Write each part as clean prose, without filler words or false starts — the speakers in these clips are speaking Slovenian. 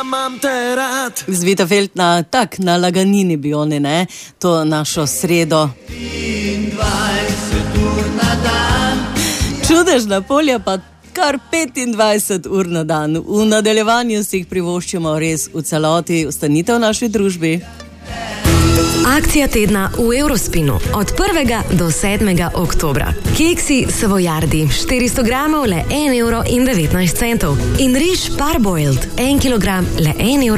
imam te rad. Zvita Feld na laganini bi oni, ne? To našo sredo. 23 ur na dan. Čudežna polja pa kar 25 ur na dan. V nadaljevanju si jih privoščimo res v celoti. Ostanite v naši družbi. Akcija tedna v Eurospinu od 1. do 7. oktobra. Keksi Savoiardi 400 gramov le 1,19 €. In riž Parboiled 1 kilogram le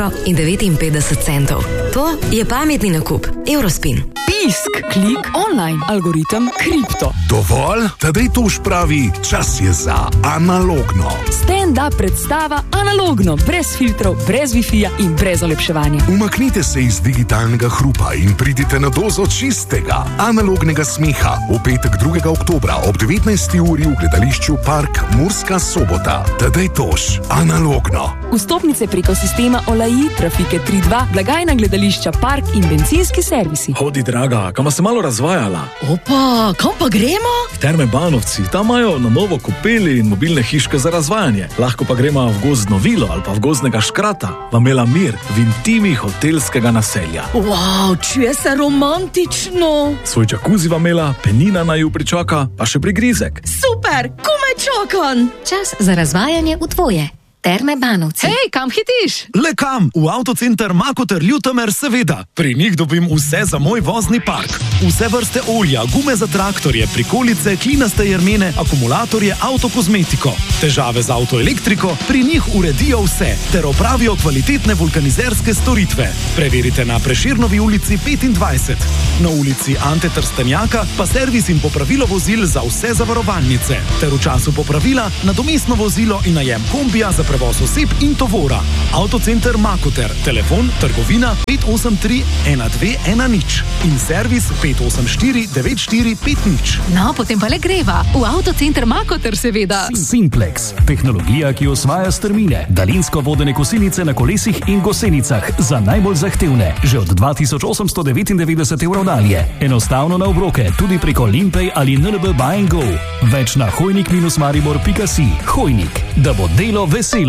1,59 €. To je pametni nakup. Eurospin. Pisk, klik, online, algoritem, kripto. Dovolj? Tadej Toš pravi, čas je za analogno. Stand-up predstava analogno, brez filtrov, brez Wi-Fi-ja in brez olepševanja. Umaknite se iz digitalnega hrupa in pridite na dozo čistega, analognega smeha v petek 2. oktobra ob 19. uri v gledališču Park Murska Sobota. Tadej Toš, analogno. Vstopnice preko sistema Olaji, trafike 3.2, blagajna gledališča Park in bencinski servisi. Hodi, draga, kam se malo razvajala? Opa, kam pa gremo? V Terme Banovci, tam imajo na novo kopeli in mobilne hiške za razvajanje. Lahko pa gremo v gozdno vilo ali pa v gozdnega škrata, v Mela Mir, v intimi hotelskega naselja. Wow, čuje se romantično. Svoj džakuzi vam Mela, penina naj ju pričaka, pa še prigrizek. Super, komaj čakam. Čas za razvajanje v tvoje Terme Banovci. Hej, kam hitiš? Le kam? V Avtocenter Makoter Ljutomer, seveda. Pri njih dobim vse za moj vozni park. Vse vrste olja, gume za traktorje, prikolice, klinaste jermene, akumulatorje, avtokozmetiko. Težave z avtoelektriko, pri njih uredijo vse, ter opravijo kvalitetne vulkanizerske storitve. Preverite na Prešernovi ulici 25. Na ulici Ante Trstenjaka pa servis in popravilo vozil za vse zavarovalnice. Ter v času popravila nadomestno vozilo in najem kombija za prevoz oseb in tovora. Avtocenter Makoter, telefon trgovina 583 1210 in servis 584 9450. No, potem pa le greva. V Avtocenter Makoter, seveda. Simplex, tehnologija, ki osvaja strmine, daljinsko vodene kosilnice na kolesih in gosenicah za najbolj zahtevne, že od 2899 € dalje. Enostavno na obroke, tudi preko Limpay ali NLB Buy & Go. Več na hojnik-maribor.si. Hojnik, da bo delo veselo.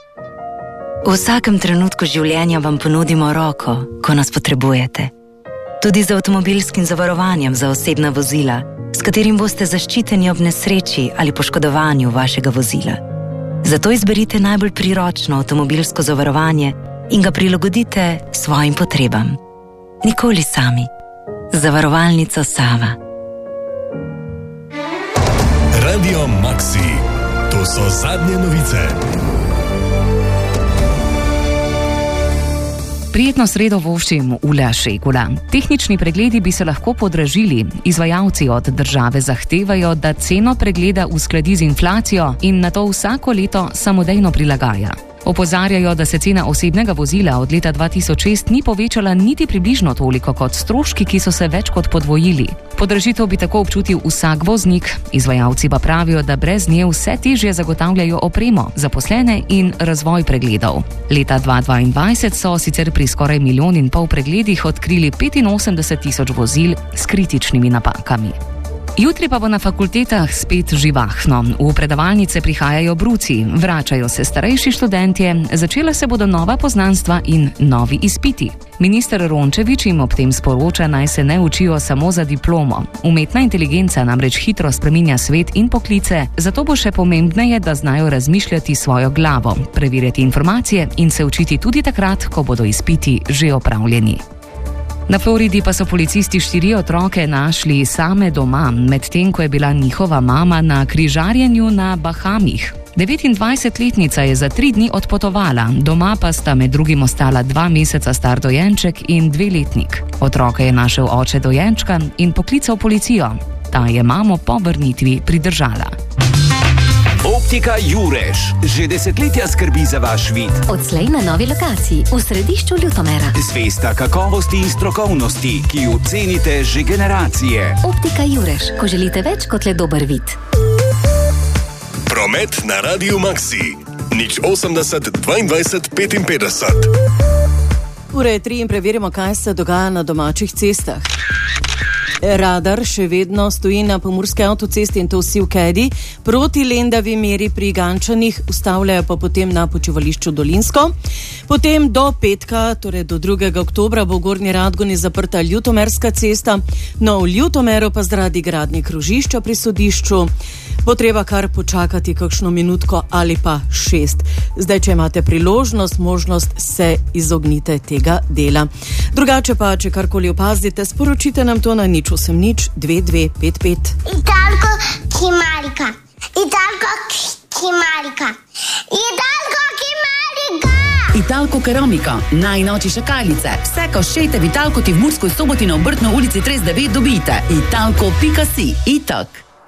V vsakem trenutku življenja vam ponudimo roko, ko nas potrebujete. Tudi z avtomobilskim zavarovanjem za osebna vozila, s katerim boste zaščiteni ob nesreči ali poškodovanju vašega vozila. Zato izberite najbolj priročno avtomobilsko zavarovanje in ga prilagodite svojim potrebam. Nikoli sami. Zavarovalnica Sava. Radio Maxi. To so zadnje novice. Prijetno sredo voščim Ula Šegula. Tehnični pregledi bi se lahko podražili. Izvajalci od države zahtevajo, da ceno pregleda uskladi z inflacijo in na to vsako leto samodejno prilagaja. Opozarjajo, da se cena osebnega vozila od leta 2006 ni povečala niti približno toliko kot stroški, ki so se več kot podvojili. Podražitev bi tako občutil vsak voznik, izvajalci pa pravijo, da brez nje vse težje zagotavljajo opremo, zaposlene in razvoj pregledov. Leta 2022 so sicer pri skoraj 1,5 milijona pregledih odkrili 85 000 vozil s kritičnimi napakami. Jutri pa bo na fakultetah spet živahno. V predavalnice prihajajo bruci, vračajo se starejši študentje, začela se bodo nova poznanstva in novi izpiti. Minister Rončević jim ob tem sporoča, naj se ne učijo samo za diplomo. Umetna inteligenca namreč hitro spreminja svet in poklice, zato bo še pomembneje, da znajo razmišljati svojo glavo, preverjati informacije in se učiti tudi takrat, ko bodo izpiti že opravljeni. Na Floridi pa so policisti 4 otroke našli same doma, medtem ko je bila njihova mama na križarjenju na Bahamih. 29-letnica je za 3 dni odpotovala, doma pa sta med drugim ostala 2 meseca star dojenček in 2-letnik. Otroka je našel oče dojenčka in poklical policijo. Ta je mamo po vrnitvi pridržala. Optika Jurež že desetletja skrbi za vaš vid. Odslej na novi lokaciji v središču Ljutomera. Zvesta kakovosti in strokovnosti, ki jo cenite že generacije. Optika Jurež, ko želite več kot le dober vid. Promet na Radio Maxi. 080 22 55. Ura je 3 in preverimo, kaj se dogaja na domačih cestah. Radar še vedno stoji na pomurski avtocesti in to vsi v Kedi, proti Lendavi meri pri Gančanih, ustavljajo pa potem na počivališču Dolinsko. Potem do petka, torej do 2. oktobra, bo v Gornji Radgoni zaprta Ljutomerska cesta, no v Ljutomeru pa zaradi gradnje krožišča pri sodišču bo treba kar počakati kakšno minutko ali pa 6. Zdaj, če imate priložnost, možnost, se izognite tega dela. Drugače pa, če karkoli opazite, sporočite nam to na 080 2255. Italko Kimarika. Italko Kimarika. Italko Kimarika. Italko Keramika, najnovejše kaljice. Vse koščete v Italkoti v Murski Soboti na Obrtno ulici 39 dobite. Italko.si. Itak.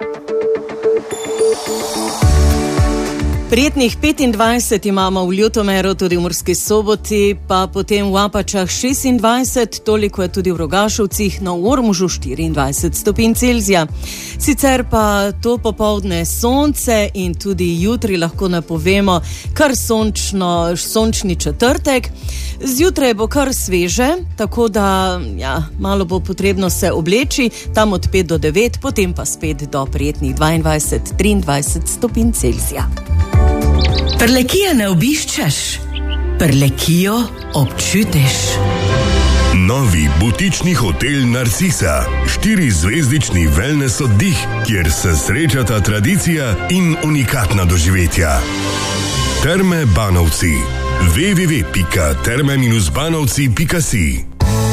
Prijetnih 25 imamo v Ljutomeru, tudi v Murski Soboti, pa potem v Apačah 26, toliko je tudi v Rogašovcih, no v Ormožu 24 stopinj Celzija. Sicer pa to popoldne sonce in tudi jutri lahko napovemo kar sončni četrtek. Zjutraj bo kar sveže, tako da malo bo potrebno se obleči, tam od 5 do 9, potem pa spet do prijetnih 22-23 stopinj Celzija. Prlekije ne obiščeš, Prlekijo občutiš. Novi butični hotel Narcisa, 4-zvezdični wellness oddih, kjer se srečata tradicija in unikatna doživetja. Terme Banovci. www.terme-banovci.si.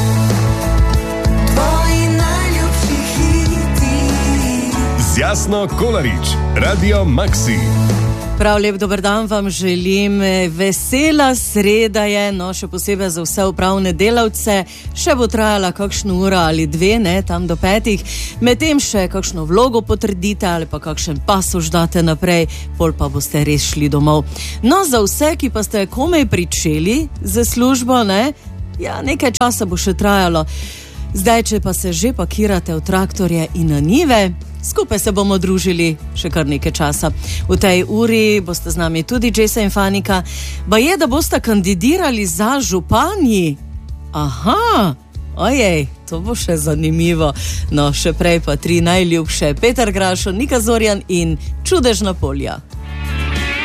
Z Jasno Kolarič, Radio Maxi. Prav lep dober dan vam želim, vesela sreda je, no še posebej za vse upravne delavce, še bo trajala kakšno uro ali dve, tam do 5, medtem še kakšno vlogo potrdite ali pa kakšen pasoš date naprej, pol pa boste res šli domov. No, za vse, ki pa ste komaj pričeli za službo, nekaj časa bo še trajalo. Zdaj, če pa se že pakirate v traktorje in na njive, skupaj se bomo družili še kar nekaj časa. V tej uri boste z nami tudi Jesa in Fanika. Baje, da boste kandidirali za županji. Aha, ojej, to bo še zanimivo. No, še prej pa 3 najljubše. Peter Grašo, Nika Zorjan in Čudežna polja.